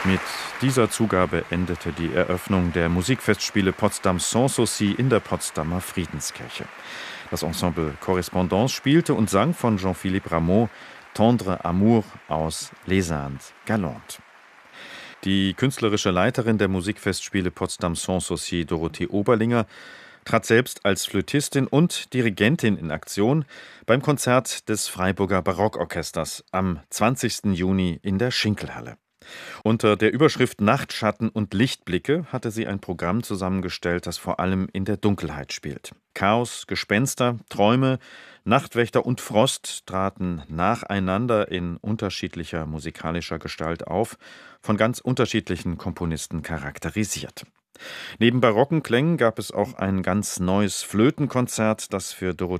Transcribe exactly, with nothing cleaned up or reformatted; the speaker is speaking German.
Mit dieser Zugabe endete die Eröffnung der Musikfestspiele Potsdam Sanssouci in der Potsdamer Friedenskirche. Das Ensemble Correspondance spielte und sang von Jean-Philippe Rameau Tendre Amour aus Les Indes galantes. Die künstlerische Leiterin der Musikfestspiele Potsdam Sanssouci, Dorothee Oberlinger, trat selbst als Flötistin und Dirigentin in Aktion beim Konzert des Freiburger Barockorchesters am zwanzigsten Juni in der Schinkelhalle. Unter der Überschrift Nachtschatten und Lichtblicke hatte sie ein Programm zusammengestellt, das vor allem in der Dunkelheit spielt. Chaos, Gespenster, Träume, Nachtwächter und Frost traten nacheinander in unterschiedlicher musikalischer Gestalt auf, von ganz unterschiedlichen Komponisten charakterisiert. Neben barocken Klängen gab es auch ein ganz neues Flötenkonzert, das für Dorothee